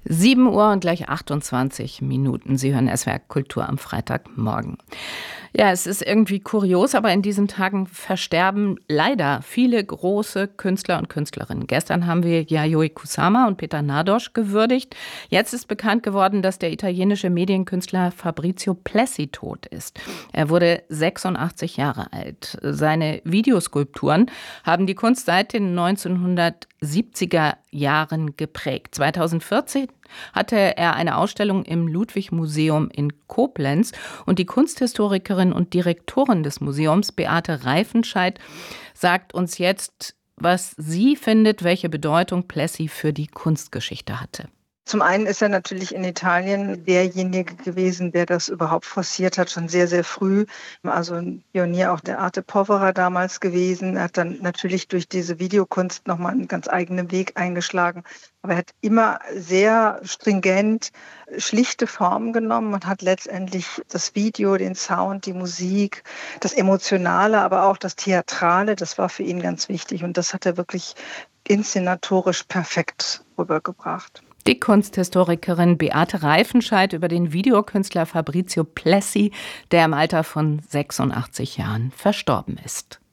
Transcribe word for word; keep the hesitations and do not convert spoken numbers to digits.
sieben Uhr und gleich achtundzwanzig Minuten. Sie hören S W R Kultur am Freitagmorgen. Ja, es ist irgendwie kurios, aber in diesen Tagen versterben leider viele große Künstler und Künstlerinnen. Gestern haben wir Yayoi Kusama und Peter Nadosch gewürdigt. Jetzt ist bekannt geworden, dass der italienische Medienkünstler Fabrizio Plessi tot ist. Er wurde sechsundachtzig Jahre alt. Seine Videoskulpturen haben die Kunst seit den neunzehnhundertsiebziger Jahren geprägt. zweitausendvierzehn hatte er eine Ausstellung im Ludwig-Museum in Koblenz und die Kunsthistorikerin und Direktorin des Museums, Beate Reifenscheid, sagt uns jetzt, was sie findet, welche Bedeutung Plessi für die Kunstgeschichte hatte. Zum einen ist er natürlich in Italien derjenige gewesen, der das überhaupt forciert hat, schon sehr, sehr früh. Also ein Pionier auch der Arte Povera damals gewesen. Er hat dann natürlich durch diese Videokunst nochmal einen ganz eigenen Weg eingeschlagen. Aber er hat immer sehr stringent, schlichte Formen genommen und hat letztendlich das Video, den Sound, die Musik, das Emotionale, aber auch das Theatrale, das war für ihn ganz wichtig. Und das hat er wirklich inszenatorisch perfekt rübergebracht. Die Kunsthistorikerin Beate Reifenscheid über den Videokünstler Fabrizio Plessi, der im Alter von sechsundachtzig Jahren verstorben ist.